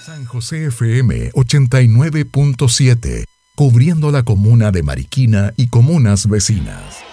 San José FM 89.7, cubriendo la comuna de Mariquina y comunas vecinas.